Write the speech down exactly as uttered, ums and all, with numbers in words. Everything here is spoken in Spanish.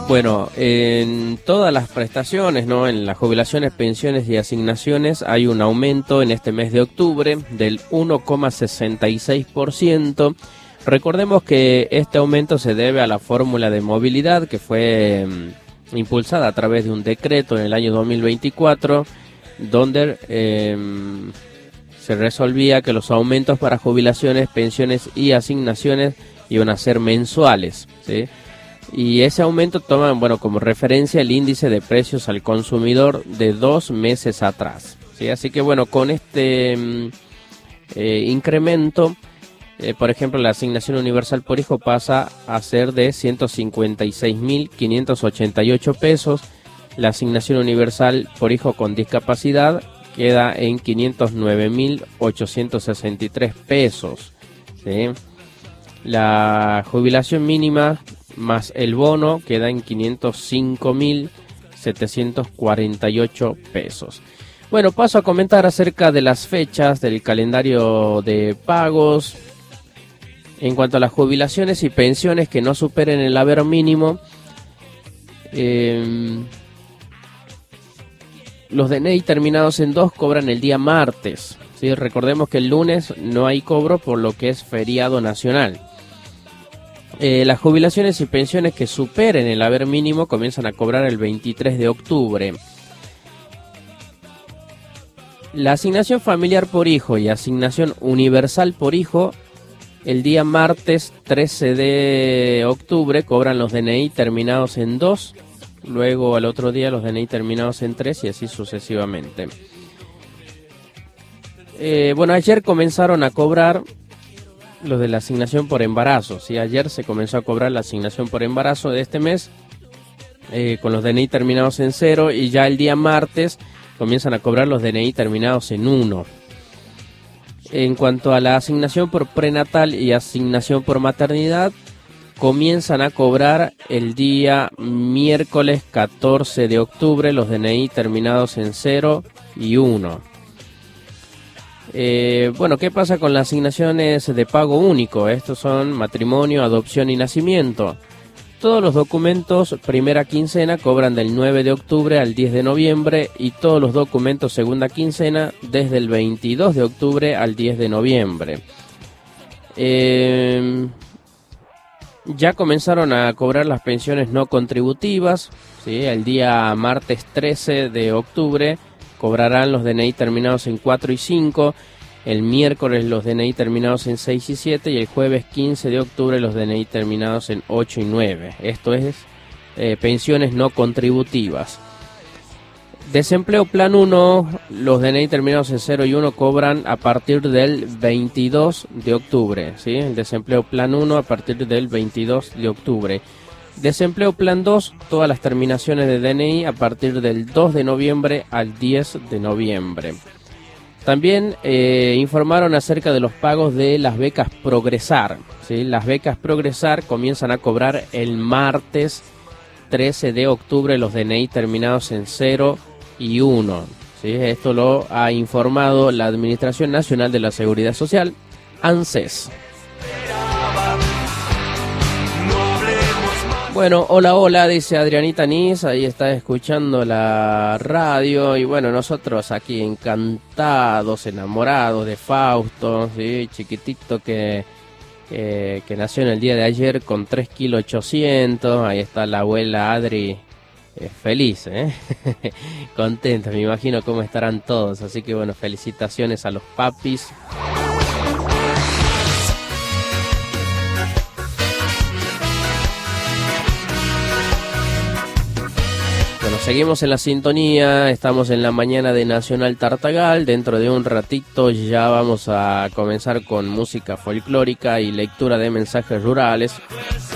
Bueno, en todas las prestaciones, ¿no? En las jubilaciones, pensiones y asignaciones hay un aumento en este mes de octubre del uno coma sesenta y seis por ciento. Recordemos que este aumento se debe a la fórmula de movilidad que fue um, impulsada a través de un decreto en el año dos mil veinticuatro, donde eh, se resolvía que los aumentos para jubilaciones, pensiones y asignaciones iban a ser mensuales, ¿sí? Y ese aumento toma, bueno, como referencia el índice de precios al consumidor de dos meses atrás, ¿sí? Así que, bueno, con este eh, incremento, eh, por ejemplo, la asignación universal por hijo pasa a ser de ciento cincuenta y seis mil quinientos ochenta y ocho pesos. La asignación universal por hijo con discapacidad queda en quinientos nueve mil ochocientos sesenta y tres pesos, ¿sí? La jubilación mínima más el bono queda en quinientos cinco mil setecientos cuarenta y ocho pesos. Bueno, paso a comentar acerca de las fechas del calendario de pagos. En cuanto a las jubilaciones y pensiones que no superen el haber mínimo, eh, los D N I terminados en dos cobran el día martes, ¿sí? Recordemos que el lunes no hay cobro por lo que es feriado nacional. Eh, las jubilaciones y pensiones que superen el haber mínimo comienzan a cobrar el veintitrés de octubre. La asignación familiar por hijo y asignación universal por hijo, el día martes trece de octubre cobran los D N I terminados en dos, luego al otro día los D N I terminados en tres y así sucesivamente. Eh, bueno, ayer comenzaron a cobrar los de la asignación por embarazo, ¿sí? Ayer se comenzó a cobrar la asignación por embarazo de este mes eh, con los D N I terminados en cero, y ya el día martes comienzan a cobrar los D N I terminados en uno. En cuanto a la asignación por prenatal y asignación por maternidad, comienzan a cobrar el día miércoles catorce de octubre los D N I terminados en cero y uno. Eh, bueno, ¿qué pasa con las asignaciones de pago único? Estos son matrimonio, adopción y nacimiento. Todos los documentos primera quincena cobran del nueve de octubre al diez de noviembre y todos los documentos segunda quincena desde el veintidós de octubre al diez de noviembre. Eh, ya comenzaron a cobrar las pensiones no contributivas, ¿sí? El día martes trece de octubre cobrarán los D N I terminados en cuatro y cinco, el miércoles los D N I terminados en seis y siete y el jueves quince de octubre los D N I terminados en ocho y nueve. Esto es eh, pensiones no contributivas. Desempleo plan uno, los D N I terminados en cero y uno cobran a partir del veintidós de octubre, ¿sí? El desempleo plan uno a partir del veintidós de octubre. Desempleo plan dos, todas las terminaciones de D N I a partir del dos de noviembre al diez de noviembre. También eh, informaron acerca de los pagos de las becas Progresar, ¿sí? Las becas Progresar comienzan a cobrar el martes trece de octubre los D N I terminados en cero y uno, ¿sí? Esto lo ha informado la Administración Nacional de la Seguridad Social, ANSES. Bueno, hola, hola, dice Adrianita Nis, ahí está escuchando la radio y bueno, nosotros aquí encantados, enamorados de Fausto, ¿sí? Chiquitito que, que, que nació en el día de ayer con tres kilos ochocientos, ahí está la abuela Adri, eh, feliz, ¿eh? Contenta, me imagino cómo estarán todos, así que bueno, felicitaciones a los papis. Seguimos en la sintonía, estamos en la mañana de Nacional Tartagal. Dentro de un ratito ya vamos a comenzar con música folclórica y lectura de mensajes rurales.